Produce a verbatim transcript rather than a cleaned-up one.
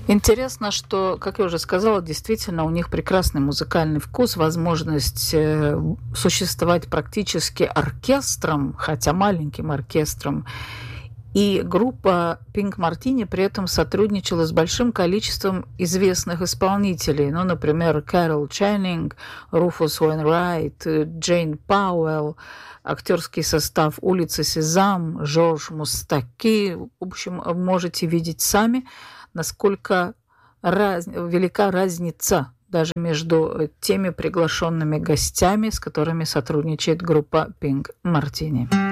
Интересно, что, как я уже сказала, действительно у них прекрасный музыкальный вкус, возможность э, существовать практически оркестром, хотя маленьким оркестром. И группа Pink Martini при этом сотрудничала с большим количеством известных исполнителей. Ну, например, Кэрол Ченнинг, Руфус Уэйнрайт, Джейн Пауэлл, актерский состав «Улица Сезам», Жорж Мустаки. В общем, можете видеть сами, насколько раз... велика разница даже между теми приглашенными гостями, с которыми сотрудничает группа Pink Martini.